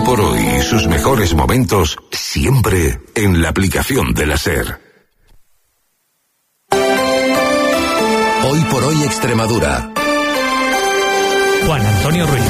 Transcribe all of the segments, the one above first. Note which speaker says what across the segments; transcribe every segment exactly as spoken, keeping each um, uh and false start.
Speaker 1: por Hoy y sus mejores momentos siempre en la aplicación de la SER.
Speaker 2: Hoy por Hoy Extremadura.
Speaker 3: Juan Antonio Ruiz.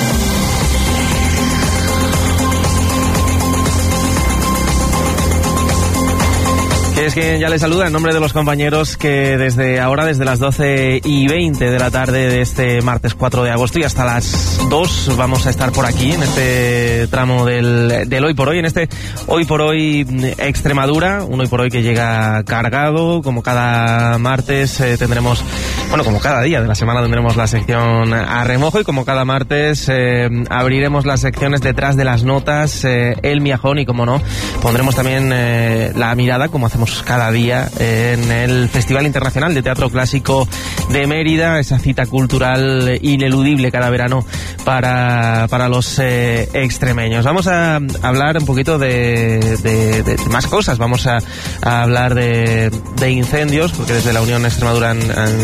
Speaker 3: Es que ya les saluda en nombre de los compañeros que desde ahora, desde las doce y veinte de la tarde de este martes cuatro de agosto y hasta las dos vamos a estar por aquí en este tramo del, del Hoy por Hoy, en este Hoy por Hoy Extremadura, un Hoy por Hoy que llega cargado, como cada martes eh, tendremos, bueno, como cada día de la semana tendremos la sección a remojo y como cada martes eh, abriremos las secciones detrás de las notas, eh, el miajón y como no, pondremos también eh, la mirada como hacemos cada día en el Festival Internacional de Teatro Clásico de Mérida, esa cita cultural ineludible cada verano para, para los eh, extremeños. Vamos a hablar un poquito de, de, de más cosas, vamos a, a hablar de, de incendios, porque desde la Unión Extremadura han, han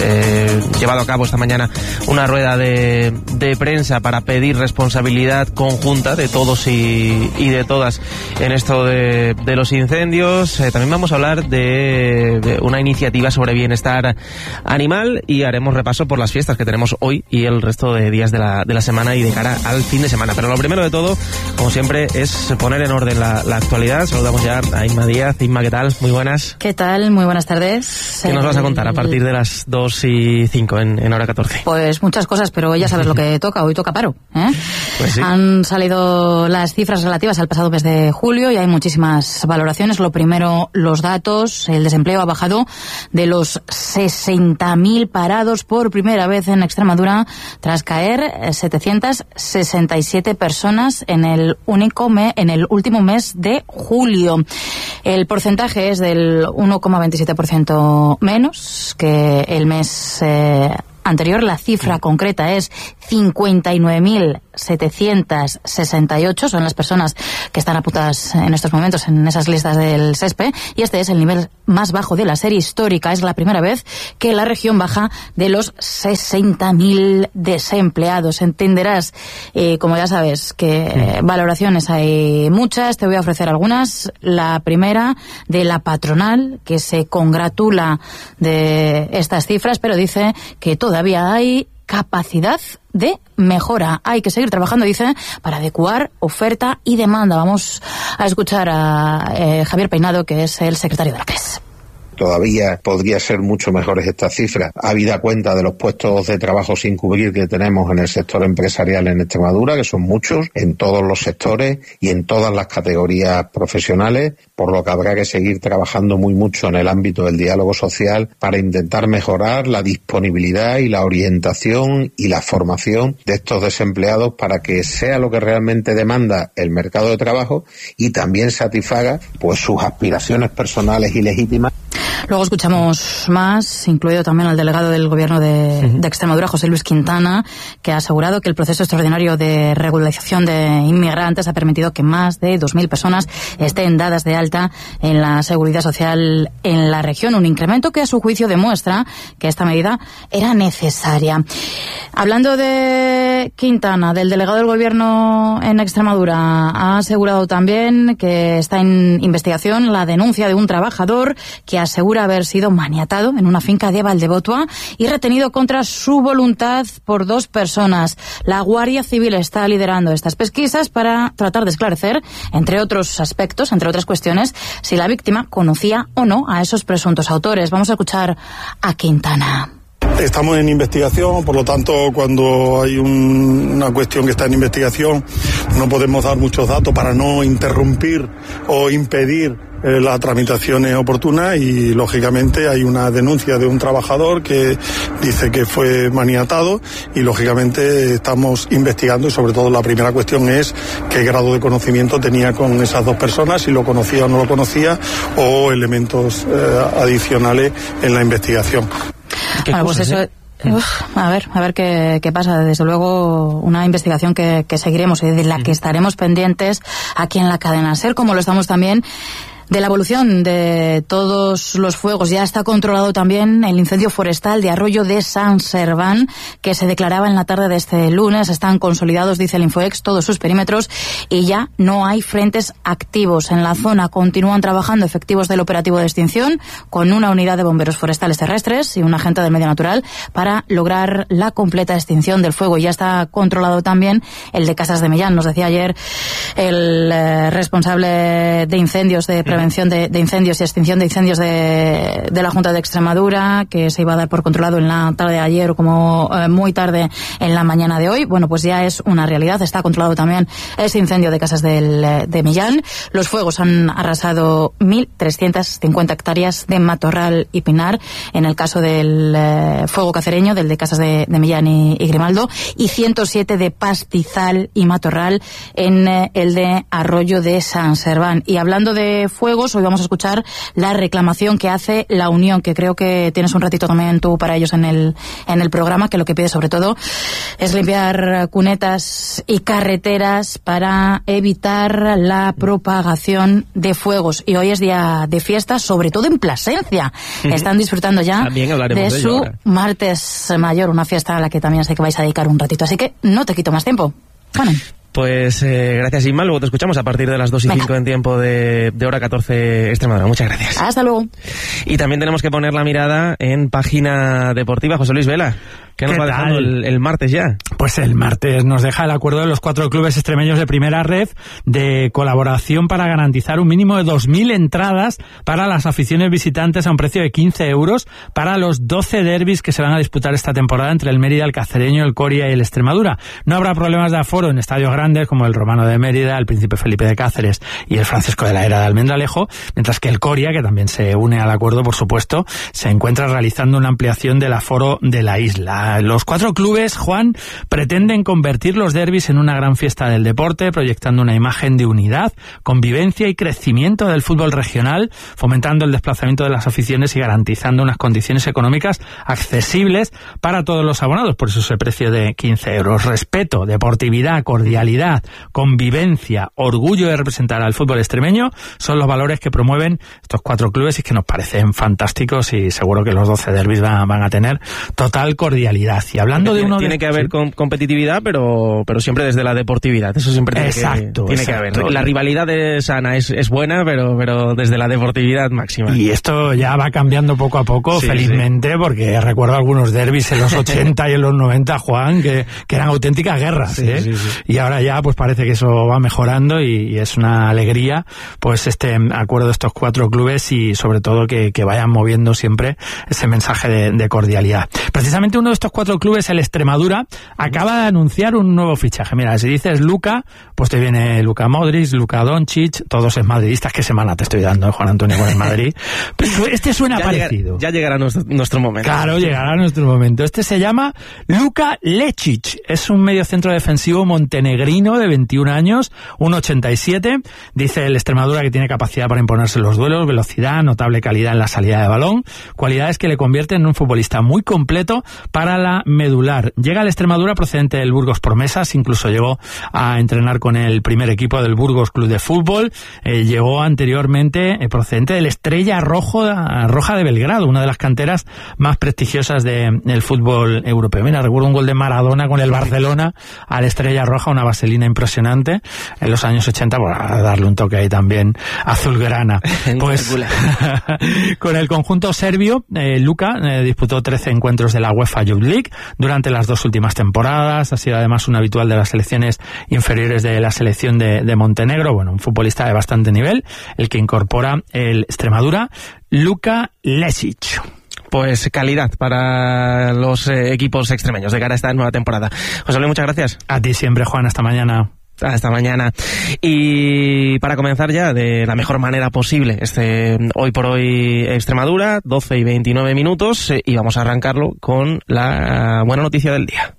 Speaker 3: eh, llevado a cabo esta mañana una rueda de, de prensa para pedir responsabilidad conjunta de todos y, y de todas en esto de, de los incendios. Eh, también vamos Vamos a hablar de, de una iniciativa sobre bienestar animal y haremos repaso por las fiestas que tenemos hoy y el resto de días de la, de la semana y de cara al fin de semana. Pero lo primero de todo, como siempre, es poner en orden la, la actualidad. Saludamos ya a Inma Díaz. Inma, ¿qué tal? Muy buenas.
Speaker 4: ¿Qué tal? Muy buenas tardes.
Speaker 3: ¿Qué nos vas a contar a partir de las dos y cinco en, en hora catorce?
Speaker 4: Pues muchas cosas, pero ya sabes lo que toca. Hoy toca paro, ¿eh?
Speaker 3: Pues sí.
Speaker 4: Han salido las cifras relativas al pasado mes de julio y hay muchísimas valoraciones. Lo primero, los datos, el desempleo ha bajado de los sesenta mil parados por primera vez en Extremadura tras caer setecientas sesenta y siete personas en el único me, en el último mes de julio. El porcentaje es del uno coma veintisiete por ciento menos que el mes eh, anterior. La cifra concreta es cincuenta y nueve mil setecientas sesenta y ocho, son las personas que están apuntadas en estos momentos en esas listas del SESPE, y este es el nivel más bajo de la serie histórica. Es la primera vez que la región baja de los sesenta mil desempleados. Entenderás, eh, como ya sabes, que eh, valoraciones hay muchas, te voy a ofrecer algunas. La primera, de la patronal, que se congratula de estas cifras, pero dice que todavía hay capacidad de mejora. Hay que seguir trabajando, dice, para adecuar oferta y demanda. Vamos a escuchar a eh, Javier Peinado, que es el secretario de la C E S.
Speaker 5: Todavía podría ser mucho mejores estas cifras, habida cuenta de los puestos de trabajo sin cubrir que tenemos en el sector empresarial en Extremadura, que son muchos, en todos los sectores y en todas las categorías profesionales, por lo que habrá que seguir trabajando muy mucho en el ámbito del diálogo social para intentar mejorar la disponibilidad y la orientación y la formación de estos desempleados para que sea lo que realmente demanda el mercado de trabajo y también satisfaga pues sus aspiraciones personales y legítimas.
Speaker 4: Luego escuchamos más, incluido también al delegado del Gobierno de, de Extremadura, José Luis Quintana, que ha asegurado que el proceso extraordinario de regularización de inmigrantes ha permitido que más de dos mil personas estén dadas de alta en la seguridad social en la región, un incremento que a su juicio demuestra que esta medida era necesaria. Hablando de Quintana, del delegado del Gobierno en Extremadura, ha asegurado también que está en investigación la denuncia de un trabajador que asegura haber sido maniatado en una finca de Valdebotua y retenido contra su voluntad por dos personas. La Guardia Civil está liderando estas pesquisas para tratar de esclarecer, entre otros aspectos, entre otras cuestiones, si la víctima conocía o no a esos presuntos autores. Vamos a escuchar a Quintana.
Speaker 6: Estamos en investigación, por lo tanto, cuando hay un, una cuestión que está en investigación, no podemos dar muchos datos para no interrumpir o impedir eh, las tramitaciones oportunas y, lógicamente, hay una denuncia de un trabajador que dice que fue maniatado y, lógicamente, estamos investigando y, sobre todo, la primera cuestión es qué grado de conocimiento tenía con esas dos personas, si lo conocía o no lo conocía, o elementos eh, adicionales en la investigación.
Speaker 4: Bueno, pues eso, uf, a ver, a ver qué, qué pasa. Desde luego, una investigación que, que seguiremos y de la que estaremos pendientes aquí en la cadena SER, como lo estamos también De la evolución de todos los fuegos ya está controlado también el incendio forestal de Arroyo de San Serván, que se declaraba en la tarde de este lunes. Están consolidados, dice el Infoex, todos sus perímetros y ya no hay frentes activos en la zona. Continúan trabajando efectivos del operativo de extinción con una unidad de bomberos forestales terrestres y un agente del medio natural para lograr la completa extinción del fuego. Ya está controlado también el de Casas de Millán. Nos decía ayer el eh, responsable de incendios de prevención De, de incendios y extinción de incendios de, de la Junta de Extremadura, que se iba a dar por controlado en la tarde de ayer o como eh, muy tarde en la mañana de hoy. Bueno, pues ya es una realidad. Está controlado también ese incendio de Casas del, de Millán. Los fuegos han arrasado mil trescientas cincuenta hectáreas de matorral y pinar, en el caso del eh, fuego cacereño, del de Casas de, de Millán y, y Grimaldo, y ciento siete de pastizal y matorral en eh, el de Arroyo de San Serván. Y hablando de fuego, hoy vamos a escuchar la reclamación que hace la Unión, que creo que tienes un ratito también tú para ellos en el en el programa, que lo que pide sobre todo es limpiar cunetas y carreteras para evitar la propagación de fuegos. Y hoy es día de fiesta, sobre todo en Plasencia. Están disfrutando ya de, de su ahora. Martes Mayor, una fiesta a la que también sé que vais a dedicar un ratito. Así que no te quito más tiempo. Bueno.
Speaker 3: Pues eh, gracias, Inma. Luego te escuchamos a partir de las dos y cinco en tiempo de, de hora catorce Extremadura. Muchas gracias.
Speaker 4: Hasta luego.
Speaker 3: Y también tenemos que poner la mirada en página deportiva. José Luis Vela, ¿qué nos va dejando el, el martes ya?
Speaker 7: Pues el martes nos deja el acuerdo de los cuatro clubes extremeños de primera red de colaboración para garantizar un mínimo de dos mil entradas para las aficiones visitantes a un precio de quince euros para los doce derbis que se van a disputar esta temporada entre el Mérida, el Cacereño, el Coria y el Extremadura. No habrá problemas de aforo en estadios grandes como el Romano de Mérida, el Príncipe Felipe de Cáceres y el Francisco de la Era de Almendralejo, mientras que el Coria, que también se une al acuerdo, por supuesto, se encuentra realizando una ampliación del aforo de la isla. Los cuatro clubes, Juan, pretenden convertir los derbis en una gran fiesta del deporte, proyectando una imagen de unidad, convivencia y crecimiento del fútbol regional, fomentando el desplazamiento de las aficiones y garantizando unas condiciones económicas accesibles para todos los abonados. Por eso ese precio de quince euros. Respeto, deportividad, cordialidad, convivencia, orgullo de representar al fútbol extremeño son los valores que promueven estos cuatro clubes y que nos parecen fantásticos, y seguro que los doce derbis van, van a tener total cordialidad. Y hablando
Speaker 3: Porque
Speaker 7: de uno
Speaker 3: tiene
Speaker 7: de,
Speaker 3: que haber sí. competitividad, pero pero siempre desde la deportividad. Eso siempre tiene,
Speaker 7: exacto,
Speaker 3: que, tiene que haber. La rivalidad es sana, es, es buena, pero pero desde la deportividad máxima.
Speaker 7: Y esto ya va cambiando poco a poco, sí, felizmente, sí. Porque recuerdo algunos derbis en los ochenta y en los noventa, Juan, que, que eran auténticas guerras, sí, ¿eh? Sí, sí. Y ahora ya pues parece que eso va mejorando y, y es una alegría pues este acuerdo de estos cuatro clubes, y sobre todo que, que vayan moviendo siempre ese mensaje de, de cordialidad. Precisamente uno de estos cuatro clubes, el Extremadura, acaba de anunciar un nuevo fichaje. Mira, si dices Luka, pues te viene Luka Modric, Luka Doncic, todos es madridistas. Qué semana te estoy dando, ¿eh, Juan Antonio, con el Madrid? Pero este suena
Speaker 3: ya
Speaker 7: parecido.
Speaker 3: Llegar, ya llegará nuestro, nuestro momento.
Speaker 7: Claro, llegará nuestro momento. Este se llama Luka Lečić. Es un mediocentro defensivo montenegrino de veintiún años, uno ochenta y siete. Dice el Extremadura que tiene capacidad para imponerse en los duelos, velocidad, notable calidad en la salida de balón, cualidades que le convierten en un futbolista muy completo para la medular. Llega al Extremadura procedente del Burgos Promesas, incluso llegó a entrenar con el primer equipo del Burgos Club de Fútbol. Eh, llegó anteriormente eh, procedente del Estrella Rojo, Roja de Belgrado, una de las canteras más prestigiosas del de, fútbol europeo. Mira, recuerdo un gol de Maradona con el Barcelona al Estrella Roja, una vaselina impresionante en los años ochenta, para darle un toque ahí también azulgrana. Pues con el conjunto serbio, eh, Luka eh, disputó trece encuentros de la UEFA Youth League durante las dos últimas temporadas. Ha sido además un habitual de las selecciones inferiores de la selección de, de Montenegro. Bueno, un futbolista de bastante nivel, el que incorpora el Extremadura, Luka Lečić.
Speaker 3: Pues calidad para los eh, equipos extremeños de cara a esta nueva temporada. José Luis, muchas gracias.
Speaker 7: A ti siempre, Juan. Hasta mañana.
Speaker 3: Hasta mañana. Y para comenzar ya de la mejor manera posible este Hoy por Hoy Extremadura, doce y veintinueve minutos, eh, y vamos a arrancarlo con la buena noticia del día.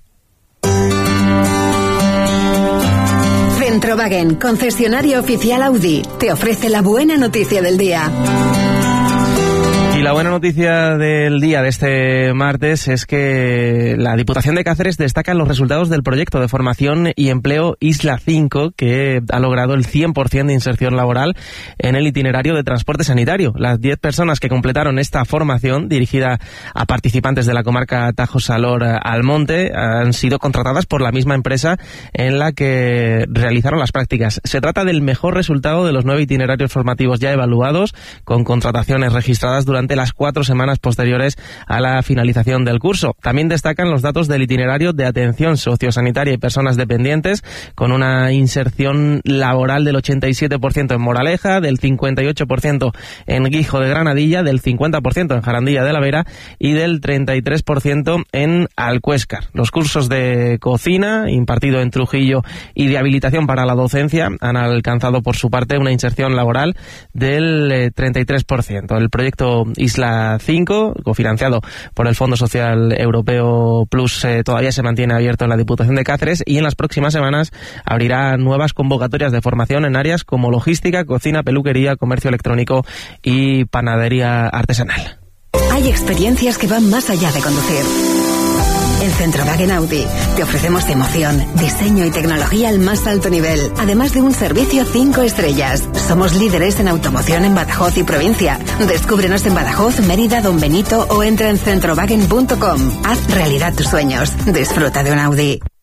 Speaker 8: Centrowagen, concesionario oficial Audi, te ofrece la buena noticia del día.
Speaker 3: Y la buena noticia del día de este martes es que la Diputación de Cáceres destaca en los resultados del proyecto de formación y empleo Isla cinco, que ha logrado el cien por ciento de inserción laboral en el itinerario de transporte sanitario. Las diez personas que completaron esta formación, dirigida a participantes de la comarca Tajo-Salor-Almonte, han sido contratadas por la misma empresa en la que realizaron las prácticas. Se trata del mejor resultado de los nueve itinerarios formativos ya evaluados, con contrataciones registradas durante las cuatro semanas posteriores a la finalización del curso. También destacan los datos del itinerario de atención sociosanitaria y personas dependientes, con una inserción laboral del ochenta y siete por ciento en Moraleja, del cincuenta y ocho por ciento en Guijo de Granadilla, del cincuenta por ciento en Jarandilla de la Vera y del treinta y tres por ciento en Alcuéscar. Los cursos de cocina, impartido en Trujillo, y de habilitación para la docencia han alcanzado por su parte una inserción laboral del eh, treinta y tres por ciento. El proyecto Isla cinco, cofinanciado por el Fondo Social Europeo Plus, eh, todavía se mantiene abierto en la Diputación de Cáceres y en las próximas semanas abrirá nuevas convocatorias de formación en áreas como logística, cocina, peluquería, comercio electrónico y panadería artesanal.
Speaker 8: Hay experiencias que van más allá de conducir. En Centrowagen Audi te ofrecemos emoción, diseño y tecnología al más alto nivel, además de un servicio cinco estrellas. Somos líderes en automoción en Badajoz y provincia. Descúbrenos en Badajoz, Mérida, Don Benito o entra en centrowagen punto com. Haz realidad tus sueños. Disfruta de un Audi.